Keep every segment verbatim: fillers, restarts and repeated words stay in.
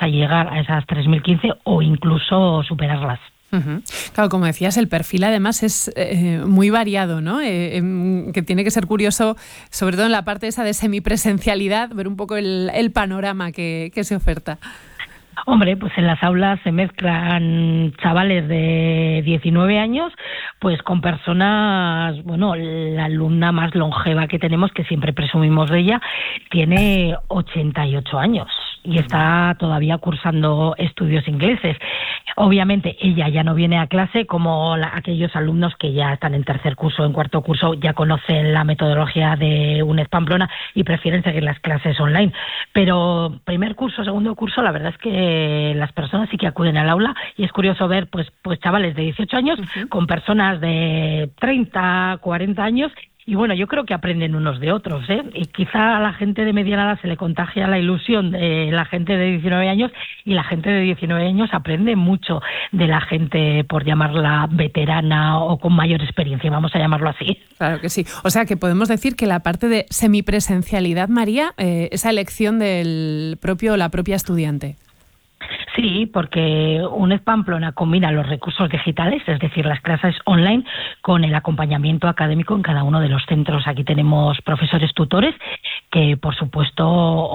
a llegar a esas tres mil quince o incluso superarlas. Uh-huh. Claro, como decías, el perfil además es eh, muy variado, ¿no? Eh, eh, que tiene que ser curioso, sobre todo en la parte esa de semipresencialidad, ver un poco el, el panorama que, que se oferta. Hombre, pues en las aulas se mezclan chavales de diecinueve años, pues con personas, bueno, la alumna más longeva que tenemos, que siempre presumimos de ella, tiene ochenta y ocho años y está todavía cursando estudios ingleses. Obviamente ella ya no viene a clase como la, aquellos alumnos que ya están en tercer curso, en cuarto curso, ya conocen la metodología de UNED Pamplona y prefieren seguir las clases online. Pero primer curso, segundo curso, la verdad es que las personas sí que acuden al aula y es curioso ver pues, pues chavales de dieciocho años uh-huh. con personas de treinta, cuarenta años. Y bueno, yo creo que aprenden unos de otros, ¿eh? Y quizá a la gente de mediana edad se le contagia la ilusión de la gente de diecinueve años y la gente de diecinueve años aprende mucho de la gente, por llamarla veterana o con mayor experiencia, vamos a llamarlo así. Claro que sí. O sea que podemos decir que la parte de semipresencialidad, María, eh, esa elección del propio, la propia estudiante. Sí, porque UNED Pamplona combina los recursos digitales, es decir, las clases online, con el acompañamiento académico en cada uno de los centros. Aquí tenemos profesores tutores que, por supuesto,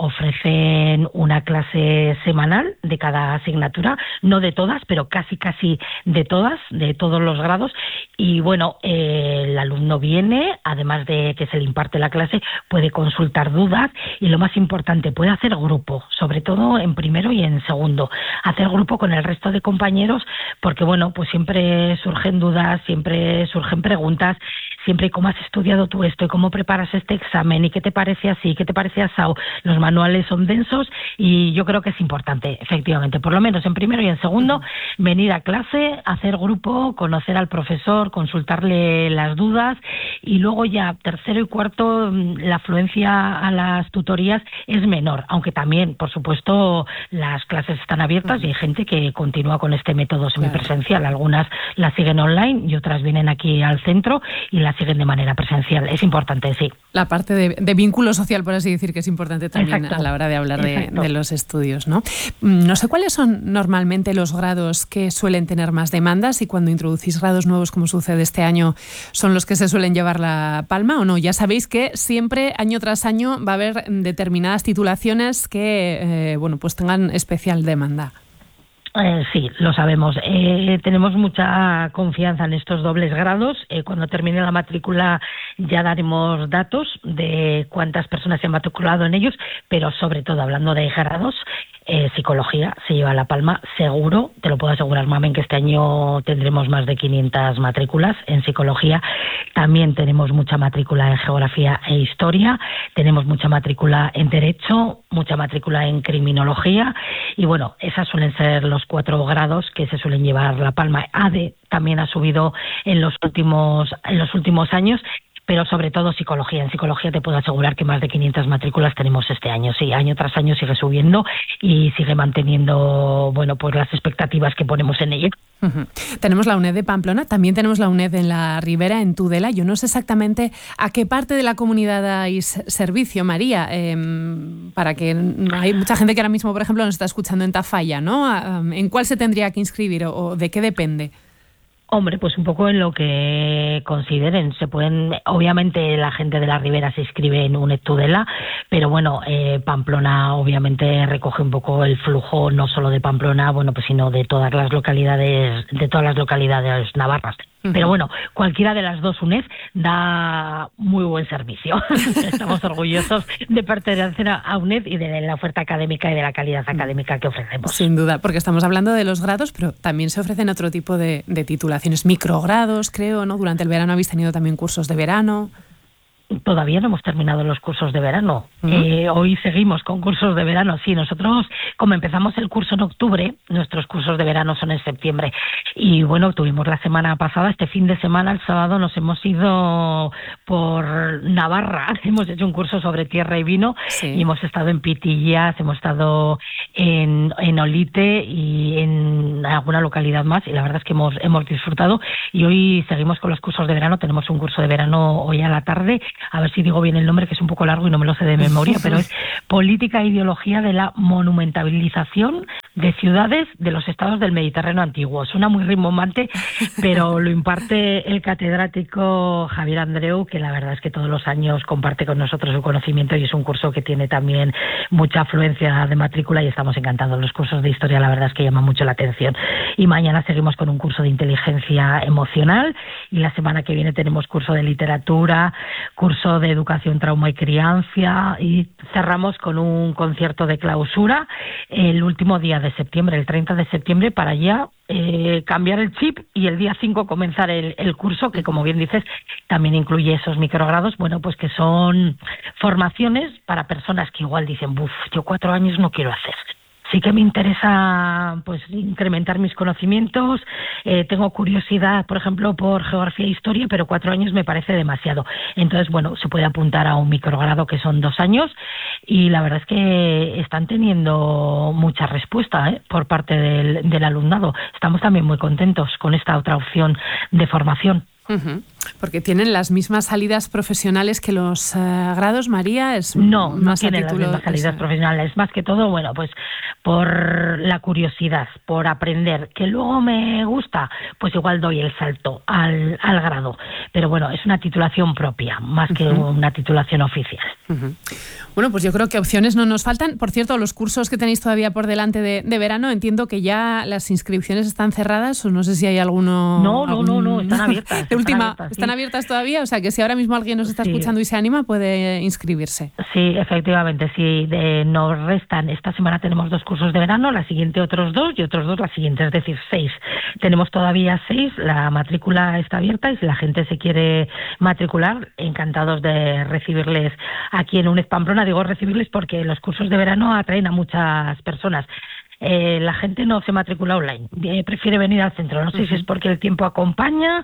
ofrecen una clase semanal de cada asignatura, no de todas, pero casi casi de todas, de todos los grados. Y bueno, eh, el alumno viene, además de que se le imparte la clase, puede consultar dudas y, lo más importante, puede hacer grupo, sobre todo en primero y en segundo. Hacer grupo con el resto de compañeros, porque bueno, pues siempre surgen dudas, siempre surgen preguntas, siempre cómo has estudiado tú esto y cómo preparas este examen y qué te parece así, qué te parece asao. Los manuales son densos y yo creo que es importante, efectivamente, por lo menos en primero y en segundo, uh-huh. venir a clase, hacer grupo, conocer al profesor, consultarle las dudas y luego ya tercero y cuarto la afluencia a las tutorías es menor, aunque también, por supuesto, las clases están abiertas y hay gente que continúa con este método semipresencial. Algunas las siguen online y otras vienen aquí al centro y las siguen de manera presencial. Es importante, sí. La parte de, de vínculo social, por así decir, que es importante también Exacto. a la hora de hablar de, de los estudios, ¿no? No sé cuáles son normalmente los grados que suelen tener más demandas y cuando introducís grados nuevos, como sucede este año, ¿son los que se suelen llevar la palma o no? Ya sabéis que siempre, año tras año, va a haber determinadas titulaciones que, eh, bueno, pues tengan especial demanda. Eh, sí, lo sabemos. Eh, tenemos mucha confianza en estos dobles grados. Eh, cuando termine la matrícula ya daremos datos de cuántas personas se han matriculado en ellos, pero sobre todo hablando de grados, eh, psicología se lleva la palma seguro. Te lo puedo asegurar, Mamen, que este año tendremos más de quinientas matrículas en psicología. También tenemos mucha matrícula en geografía e historia. Tenemos mucha matrícula en derecho, mucha matrícula en criminología y bueno, esas suelen ser los cuatro grados que se suelen llevar la palma. A D E también ha subido en los últimos en los últimos años, pero sobre todo psicología. En psicología te puedo asegurar que más de quinientas matrículas tenemos este año. Sí, año tras año sigue subiendo y sigue manteniendo, bueno, pues las expectativas que ponemos en ella. Uh-huh. Tenemos la UNED de Pamplona, también tenemos la UNED en la Ribera, en Tudela. Yo no sé exactamente a qué parte de la comunidad dais servicio, María, eh, para que hay mucha gente que ahora mismo, por ejemplo, nos está escuchando en Tafalla, ¿no? ¿En cuál se tendría que inscribir o, o de qué depende? Hombre, pues un poco en lo que consideren. Se pueden, obviamente la gente de la Ribera se inscribe en UNED Tudela, pero bueno, eh, Pamplona obviamente recoge un poco el flujo no solo de Pamplona, bueno, pues sino de todas las localidades, de todas las localidades navarras. Uh-huh. Pero bueno, cualquiera de las dos UNED da muy buen servicio. Estamos orgullosos de pertenecer a UNED y de la oferta académica y de la calidad académica que ofrecemos. Sin duda, porque estamos hablando de los grados, pero también se ofrecen otro tipo de, de titulaciones, microgrados, creo, ¿no? Durante el verano habéis tenido también cursos de verano. Todavía no hemos terminado los cursos de verano. Uh-huh. Eh, hoy seguimos con cursos de verano. Sí, nosotros, como empezamos el curso en octubre, nuestros cursos de verano son en septiembre. Y bueno, tuvimos la semana pasada, este fin de semana, el sábado, nos hemos ido por Navarra. Hemos hecho un curso sobre tierra y vino. Sí. Y hemos estado en Pitillas, hemos estado en, en Olite y en alguna localidad más. Y la verdad es que hemos, hemos disfrutado. Y hoy seguimos con los cursos de verano. Tenemos un curso de verano hoy a la tarde. A ver si digo bien el nombre, que es un poco largo y no me lo sé de memoria, pero es Política e Ideología de la Monumentalización de ciudades de los estados del Mediterráneo antiguo. Suena muy rimbombante, pero lo imparte el catedrático Javier Andreu, que la verdad es que todos los años comparte con nosotros su conocimiento y es un curso que tiene también mucha afluencia de matrícula y estamos encantados. Los cursos de historia la verdad es que llaman mucho la atención. Y mañana seguimos con un curso de inteligencia emocional y la semana que viene tenemos curso de literatura, curso de educación, trauma y crianza y cerramos con un concierto de clausura el último día de septiembre, el treinta de septiembre, para ya eh, cambiar el chip y el día cinco comenzar el, el curso, que como bien dices, también incluye esos microgrados, bueno, pues que son formaciones para personas que igual dicen, buf, yo cuatro años no quiero hacer. Sí que me interesa pues incrementar mis conocimientos, eh, tengo curiosidad, por ejemplo, por geografía e historia, pero cuatro años me parece demasiado. Entonces, bueno, se puede apuntar a un microgrado que son dos años y la verdad es que están teniendo mucha respuesta ¿eh? por parte del, del alumnado. Estamos también muy contentos con esta otra opción de formación. Uh-huh. Porque tienen las mismas salidas profesionales que los uh, grados, María. Es no, más no tienen título, las mismas salidas es... profesionales. Más que todo, bueno, pues por la curiosidad, por aprender. Que luego me gusta, pues igual doy el salto al, al grado. Pero bueno, es una titulación propia, más que uh-huh. una titulación oficial. Uh-huh. Bueno, pues yo creo que opciones no nos faltan. Por cierto, los cursos que tenéis todavía por delante de, de verano, entiendo que ya las inscripciones están cerradas o no sé si hay alguno... No, no, algún... no, no, están abiertas. de última, están abiertas, ¿están sí. abiertas todavía? O sea, que si ahora mismo alguien nos está sí. escuchando y se anima, puede inscribirse. Sí, efectivamente, sí. De, nos restan, esta semana tenemos dos cursos de verano, la siguiente otros dos y otros dos la siguiente, es decir, seis. Tenemos todavía seis, la matrícula está abierta y si la gente se quiere matricular, encantados de recibirles aquí en UNED Pamplona. Digo recibirles porque los cursos de verano atraen a muchas personas. Eh, la gente no se matricula online, eh, prefiere venir al centro. No sé uh-huh. si es porque el tiempo acompaña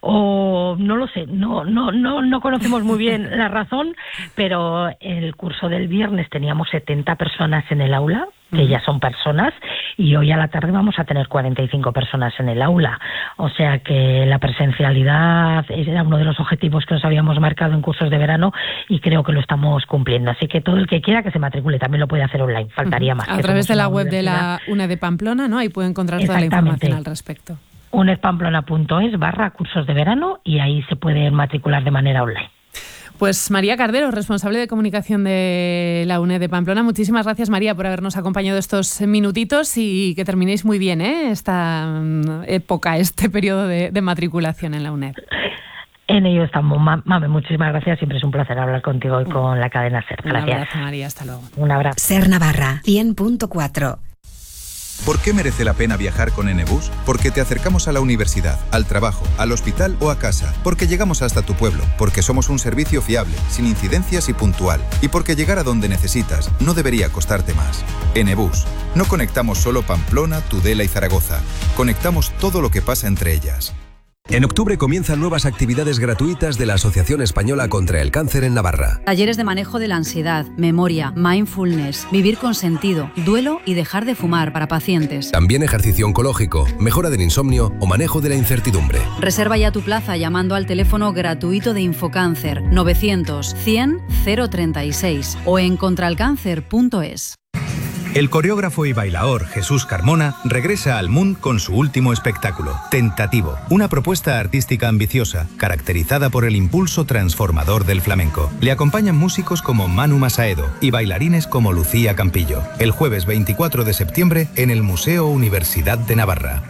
o no lo sé, no, no, no, no conocemos muy bien la razón, pero el curso del viernes teníamos setenta personas en el aula, que ya son personas, y hoy a la tarde vamos a tener cuarenta y cinco personas en el aula. O sea que la presencialidad era uno de los objetivos que nos habíamos marcado en cursos de verano y creo que lo estamos cumpliendo. Así que todo el que quiera que se matricule también lo puede hacer online, faltaría más. A través de la web de la UNED de Pamplona, ¿no? Ahí puede encontrar toda la información al respecto. unedpamplona.es barra cursos de verano y ahí se puede matricular de manera online. Pues María Cardero, responsable de comunicación de la UNED de Pamplona. Muchísimas gracias, María, por habernos acompañado estos minutitos y que terminéis muy bien ¿eh? esta época, este periodo de, de matriculación en la UNED. En ello estamos. Mame, muchísimas gracias. Siempre es un placer hablar contigo y con la cadena SER. Gracias. Un abrazo, María. Hasta luego. Un abrazo. SER Navarra, cien punto cuatro. ¿Por qué merece la pena viajar con Enebus? Porque te acercamos a la universidad, al trabajo, al hospital o a casa. Porque llegamos hasta tu pueblo. Porque somos un servicio fiable, sin incidencias y puntual. Y porque llegar a donde necesitas no debería costarte más. Enebus. No conectamos solo Pamplona, Tudela y Zaragoza. Conectamos todo lo que pasa entre ellas. En octubre comienzan nuevas actividades gratuitas de la Asociación Española contra el Cáncer en Navarra. Talleres de manejo de la ansiedad, memoria, mindfulness, vivir con sentido, duelo y dejar de fumar para pacientes. También ejercicio oncológico, mejora del insomnio o manejo de la incertidumbre. Reserva ya tu plaza llamando al teléfono gratuito de Infocáncer novecientos cien cero treinta y seis o en contralcáncer punto es. El coreógrafo y bailaor Jesús Carmona regresa al Munt con su último espectáculo, Tentativo, una propuesta artística ambiciosa, caracterizada por el impulso transformador del flamenco. Le acompañan músicos como Manu Masaedo y bailarines como Lucía Campillo. El jueves veinticuatro de septiembre en el Museo Universidad de Navarra.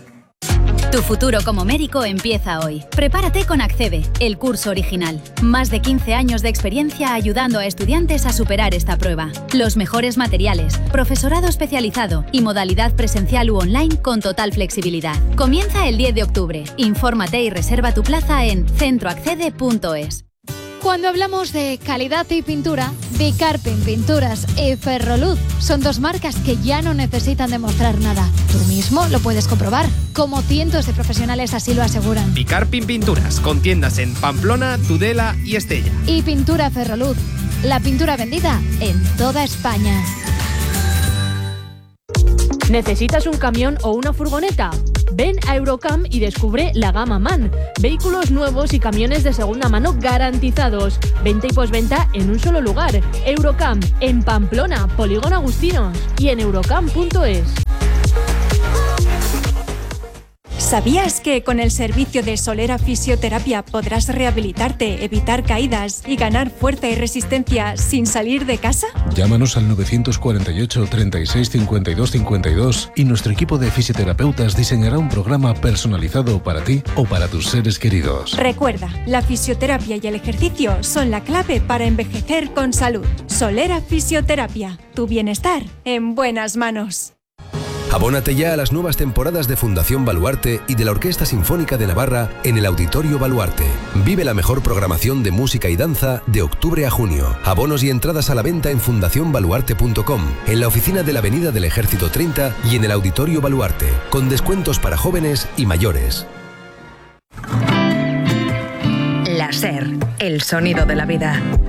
Tu futuro como médico empieza hoy. Prepárate con Accede, el curso original. Más de quince años de experiencia ayudando a estudiantes a superar esta prueba. Los mejores materiales, profesorado especializado y modalidad presencial u online con total flexibilidad. Comienza el diez de octubre. Infórmate y reserva tu plaza en centroaccede punto es. Cuando hablamos de calidad y pintura, Bicarpin Pinturas y Ferroluz son dos marcas que ya no necesitan demostrar nada. Tú mismo lo puedes comprobar, como cientos de profesionales así lo aseguran. Bicarpin Pinturas, con tiendas en Pamplona, Tudela y Estella. Y Pintura Ferroluz, la pintura vendida en toda España. ¿Necesitas un camión o una furgoneta? Ven a Eurocam y descubre la gama MAN. Vehículos nuevos y camiones de segunda mano garantizados. Venta y posventa en un solo lugar. Eurocam, en Pamplona, Polígono Agustinos y en eurocam punto es. ¿Sabías que con el servicio de Solera Fisioterapia podrás rehabilitarte, evitar caídas y ganar fuerza y resistencia sin salir de casa? Llámanos al nueve cuatro ocho, treinta y seis, cincuenta y dos cincuenta y dos y nuestro equipo de fisioterapeutas diseñará un programa personalizado para ti o para tus seres queridos. Recuerda, la fisioterapia y el ejercicio son la clave para envejecer con salud. Solera Fisioterapia, tu bienestar en buenas manos. Abónate ya a las nuevas temporadas de Fundación Baluarte y de la Orquesta Sinfónica de Navarra en el Auditorio Baluarte. Vive la mejor programación de música y danza de octubre a junio. Abonos y entradas a la venta en fundación baluarte punto com, en la oficina de la Avenida del Ejército treinta y en el Auditorio Baluarte, con descuentos para jóvenes y mayores. La SER, el sonido de la vida.